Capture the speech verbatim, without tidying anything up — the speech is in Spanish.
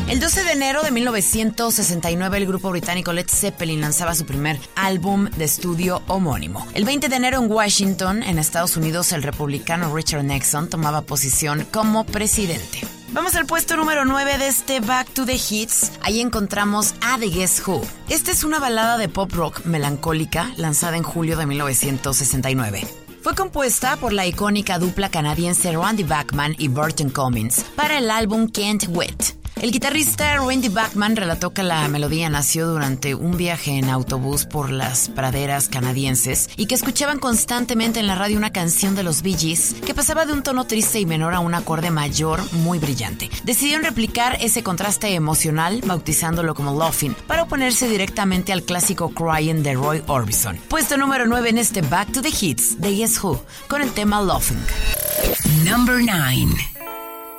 El doce de enero de mil novecientos sesenta y nueve, el grupo británico Led Zeppelin lanzaba su primer álbum de estudio homónimo. El veinte de enero en Washington, en Estados Unidos, el republicano Richard Nixon tomaba posición como presidente. Vamos al puesto número nueve de este Back to the Hits. Ahí encontramos a The Guess Who. Esta es una balada de pop rock melancólica lanzada en julio de mil novecientos sesenta y nueve. Fue compuesta por la icónica dupla canadiense Randy Bachman y Burton Cummings para el álbum Can't Wait. El guitarrista Randy Bachman relató que la melodía nació durante un viaje en autobús por las praderas canadienses y que escuchaban constantemente en la radio una canción de los Bee Gees que pasaba de un tono triste y menor a un acorde mayor muy brillante. Decidieron replicar ese contraste emocional bautizándolo como Laughing para oponerse directamente al clásico Crying de Roy Orbison. Puesto número nueve en este Back to the Hits de Guess Who con el tema Laughing. Number nine.